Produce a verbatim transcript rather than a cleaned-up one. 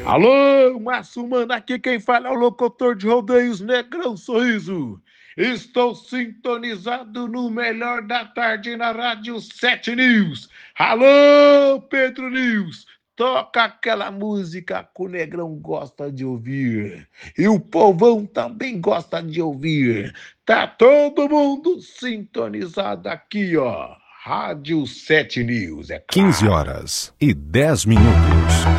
Alô, Márcio Mano, aqui quem fala é o locutor de rodeios Negrão Sorriso. Estou sintonizado no melhor da tarde na Rádio sete News. Alô, Pedro News, toca aquela música que o Negrão gosta de ouvir. E o povão também gosta de ouvir. Tá todo mundo sintonizado aqui, ó. Rádio sete News, é quinze claro. horas e dez minutos.